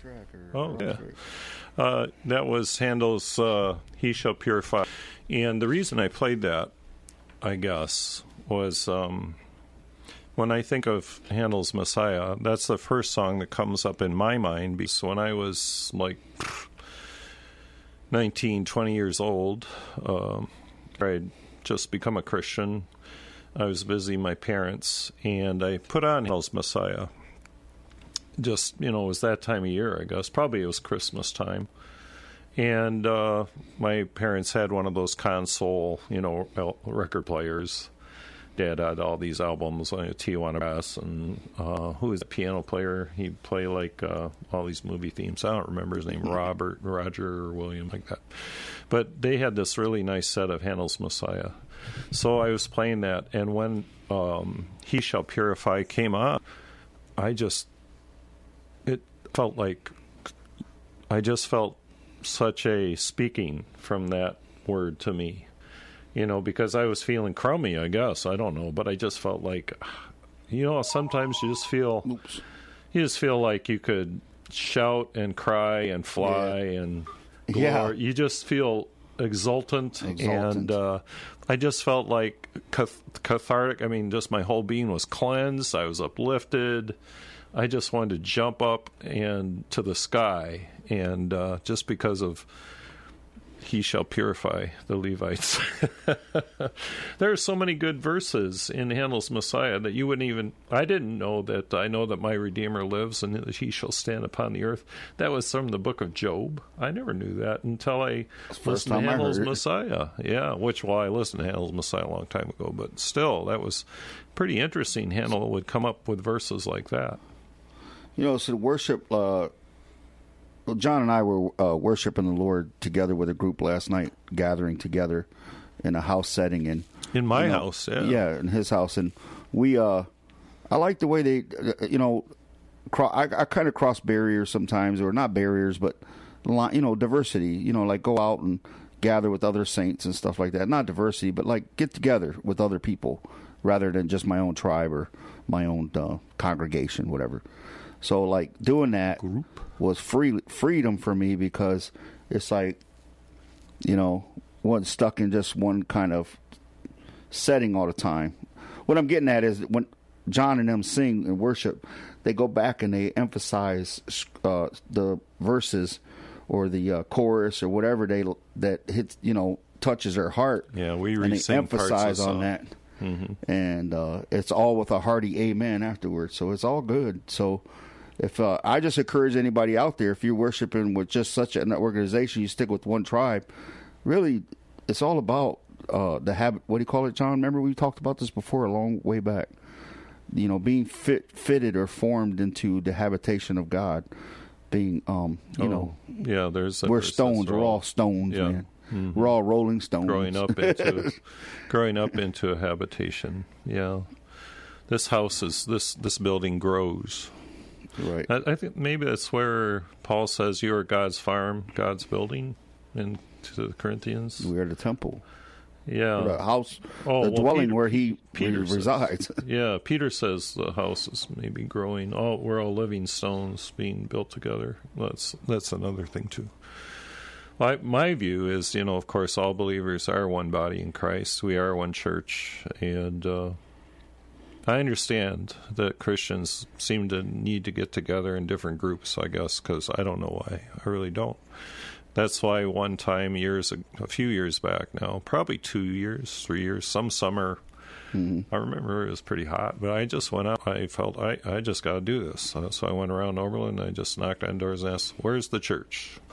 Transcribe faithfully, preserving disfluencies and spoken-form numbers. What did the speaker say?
track. Or oh, yeah. Uh, that was Handel's uh, He Shall Purify. And the reason I played that, I guess, was um, when I think of Handel's Messiah, that's the first song that comes up in my mind. Because when I was like nineteen, twenty years old, um, I'd just become a Christian. I was visiting my parents, and I put on Handel's Messiah. Just, you know, it was that time of year, I guess. Probably it was Christmas time. And uh, my parents had one of those console, you know, record players. Dad had all these albums, like Tijuana Brass, and uh, who was the piano player? He'd play like uh, all these movie themes. I don't remember his name, Robert, Roger, or William, like that. But they had this really nice set of Handel's Messiah. So I was playing that, and when um, He Shall Purify came on, I just, it felt like, I just felt such a speaking from that word to me. You know, because I was feeling crummy, I guess. I don't know. But I just felt like, you know, sometimes you just feel, Oops. you just feel like you could shout and cry and fly yeah. and glory. Yeah. You just feel exultant. exultant. And uh, I just felt like cath- cathartic. I mean, just my whole being was cleansed. I was uplifted. I just wanted to jump up and to the sky. And uh, just because of He shall purify the Levites. There are so many good verses in Handel's Messiah that you wouldn't even, I didn't know that, I know that my Redeemer lives and that he shall stand upon the earth. That was from the book of Job. I never knew that until I listened to Handel's Messiah. Yeah, which, well, I listened to Handel's Messiah a long time ago, but still, that was pretty interesting. Handel would come up with verses like that. You know, so worship, uh, Well, John and I were uh, worshiping the Lord together with a group last night, gathering together in a house setting. And in my you know, house, yeah. Yeah, in his house. And we, uh, I like the way they, uh, you know, cro- I, I kind of cross barriers sometimes, or not barriers, but, you know, diversity. You know, like go out and gather with other saints and stuff like that. Not diversity, but like get together with other people rather than just my own tribe or my own uh, congregation, whatever. So, like, doing that Group. was free freedom for me because it's like, you know, wasn't stuck in just one kind of setting all the time. What I'm getting at is when John and them sing and worship, they go back and they emphasize uh, the verses or the uh, chorus or whatever they that hits, you know, touches their heart. Yeah, we and they emphasize on song. that. Mm-hmm. And uh, it's all with a hearty amen afterwards. So it's all good. So if uh, I just encourage anybody out there, if you're worshiping with just such an organization, you stick with one tribe. Really, it's all about uh, the habit. What do you call it, John? Remember we talked about this before a long way back. You know, being fit, fitted or formed into the habitation of God. Being, um, you oh, know, yeah, there's we're stones. We're all stones, yeah. man. Mm-hmm. We're all rolling stones. Growing up into, growing up into a habitation. Yeah, this house is this this building grows. Right. I, I think maybe that's where Paul says you are God's farm, God's building, in to the Corinthians. We are the temple. Yeah, or the house, oh, the well, dwelling Peter, where he, Peter where he says, resides. Yeah, Peter says the house is maybe growing. Oh, we're all living stones being built together. That's that's another thing too. My, my view is, you know, of course, all believers are one body in Christ. We are one church, and uh, I understand that Christians seem to need to get together in different groups, I guess, because I don't know why. I really don't. That's why one time, years, a few years back now, probably two years, three years, some summer, mm-hmm. I remember it was pretty hot, but I just went out. I felt, I, I just got to do this. So I went around Oberlin, and I just knocked on doors and asked, where's the church?